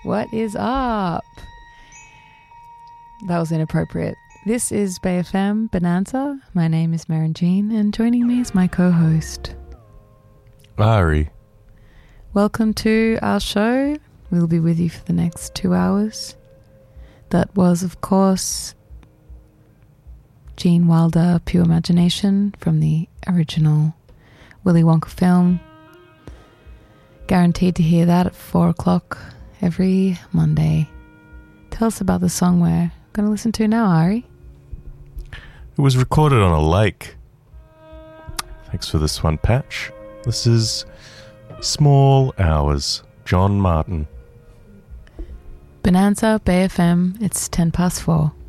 What is up? That was inappropriate. This is Bay FM Bonanza. My name is Maren Jean, and joining me is my co-host, Ari. Welcome to our show. We'll be with you for the next 2 hours. That was, of course, Gene Wilder, Pure Imagination from the original Willy Wonka film. Guaranteed to hear that at 4 o'clock every Monday. Tell us about the song we're going to listen to now, Ari. It was recorded on a lake. Thanks for this one, Patch. This is Small Hours, John Martin. Bonanza, Bay FM, it's 4:10.